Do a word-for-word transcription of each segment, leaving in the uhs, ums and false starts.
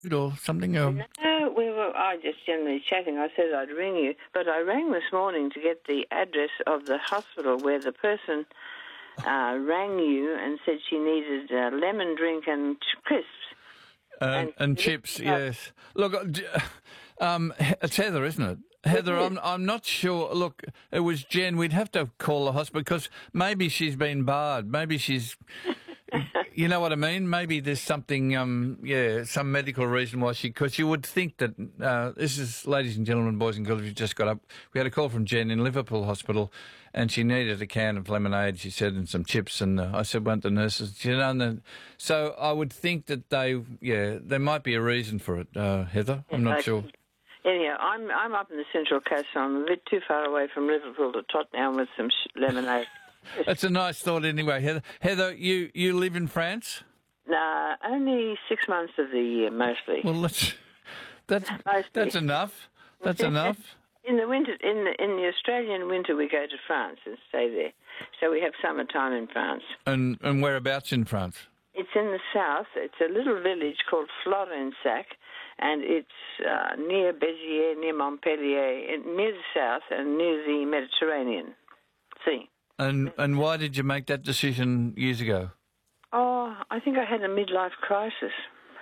or something? Or... No, we were. I just generally chatting. I said I'd ring you, but I rang this morning to get the address of the hospital where the person uh, rang you and said she needed uh, lemon drink and crisps. Uh, and, and chips, yes. Look, um, it's Heather, isn't it? Heather, I'm I'm not sure. Look, it was Jen. We'd have to call the hospital because maybe she's been barred. Maybe she's, you know what I mean? Maybe there's something, um, yeah, some medical reason why she, because you would think that, uh, this is, ladies and gentlemen, boys and girls, we just got up. We had a call from Jen in Liverpool Hospital and she needed a can of lemonade, she said, and some chips. And uh, I said, weren't the nurses? You know, and the, so I would think that they, yeah, there might be a reason for it, uh, Heather. I'm not sure. Anyhow, I'm I'm up in the Central Coast, so I'm a bit too far away from Liverpool to tot down with some sh- lemonade. That's a nice thought anyway, Heather. Heather, you, you live in France? Nah, only six months of the year, mostly. Well, that's, that's, that's enough. That's enough. In the winter, in the, in the Australian winter, we go to France and stay there. So we have summertime in France. And, and whereabouts in France? It's in the south. It's a little village called Florensac, and it's uh, near Béziers, near Montpellier, near the south and near the Mediterranean Sea. And and why did you make that decision years ago? Oh, I think I had a midlife crisis.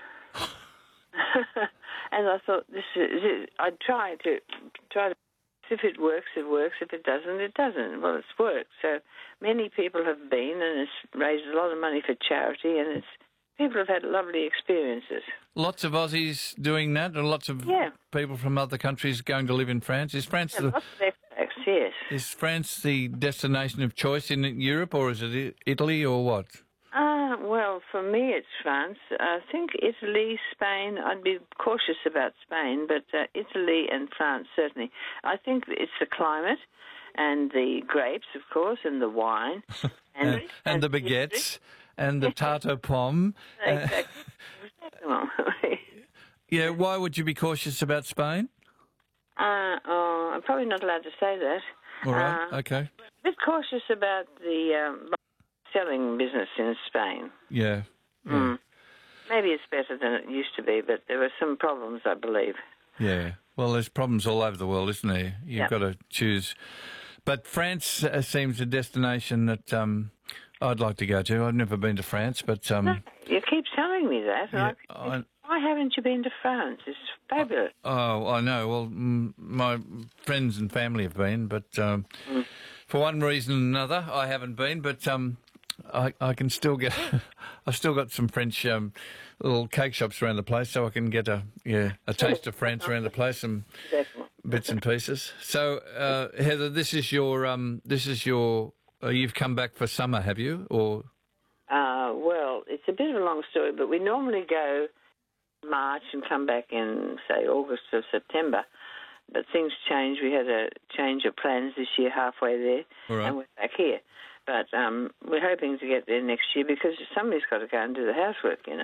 And I thought, this is, I'd try to, try to, if it works, it works. If it doesn't, it doesn't. Well, it's worked. So many people have been, and it's raised a lot of money for charity, and it's people have had lovely experiences. Lots of Aussies doing that, and lots of yeah. people from other countries going to live in France. Is France yeah, the lots of expats, yes. Is France the destination of choice in Europe, or is it Italy, or what? Uh, well, for me, it's France. I think Italy, Spain. I'd be cautious about Spain, but uh, Italy and France certainly. I think it's the climate and the grapes, of course, and the wine, and and, and the baguettes. And the tarte pomme. Exactly. Uh, yeah, why would you be cautious about Spain? Uh, oh, I'm probably not allowed to say that. All right, uh, okay. A bit cautious about the um, selling business in Spain. Yeah. yeah. Mm. Maybe it's better than it used to be, but there were some problems, I believe. Yeah. Well, there's problems all over the world, isn't there? You've yep. got to choose. But France uh, seems a destination that... Um, I'd like to go to. I've never been to France, but... Um, no, you keep telling me that. Yeah, I, I, why haven't you been to France? It's fabulous. Oh, I know. Well, m- my friends and family have been, but um, mm. for one reason or another, I haven't been, but um, I, I can still get... I've still got some French um, little cake shops around the place, so I can get a yeah a taste of France around the place, some bits and pieces. So, uh, Heather, this is your... Um, this is your... Uh, you've come back for summer, have you? Or uh, well, it's a bit of a long story, but we normally go March and come back in, say, August or September. But things change. We had a change of plans this year, halfway there, right. and we're back here. But um, we're hoping to get there next year because somebody's got to go and do the housework, you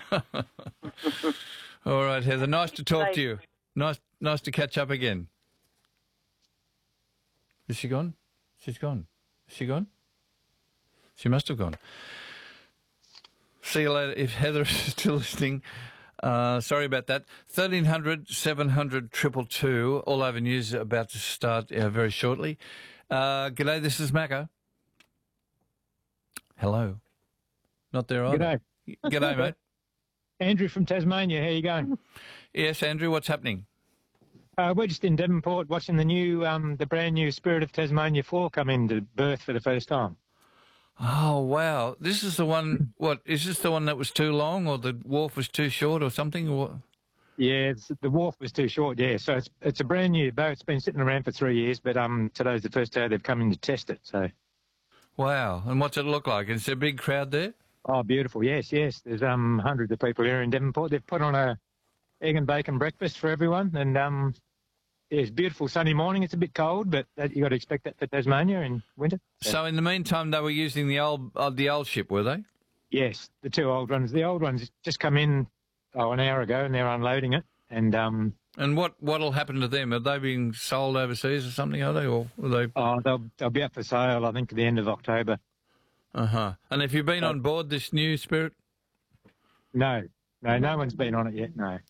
know. All right, Heather. Nice to talk to you. Nice, nice to catch up again. Is she gone? She's gone. Is she gone? She must have gone. See you later. If Heather is still listening, uh, sorry about that. thirteen hundred, seven hundred, two two two. All Over News about to start uh, very shortly. Uh, g'day, this is Macca. Hello. Not there either. G'day. G'day, mate. Andrew from Tasmania. How you going? Yes, Andrew, what's happening? Uh, we're just in Devonport watching the new, um, the brand new Spirit of Tasmania four come into birth for the first time. Oh, wow. This is the one, what, is this the one that was too long or the wharf was too short or something? Or what? Yeah, it's, the wharf was too short, yeah. So it's it's a brand new boat. It's been sitting around for three years, but um, today's the first day they've come in to test it, so. Wow. And what's it look like? Is there a big crowd there? Oh, beautiful, yes, yes. There's um hundreds of people here in Devonport. They've put on a egg and bacon breakfast for everyone, and um, yeah, it's a beautiful sunny morning. It's a bit cold, but that, you got to expect that for Tasmania in winter. So. so in the meantime, they were using the old uh, the old ship, were they? Yes, the two old ones. The old ones just come in oh an hour ago, and they're unloading it. And um, and what what'll happen to them? Are they being sold overseas or something? Are they, or are they? Oh, they'll they'll be up for sale. I think at the end of October. Uh huh. And have you been uh, on board this new Spirit? No, No, no one's been on it yet, no.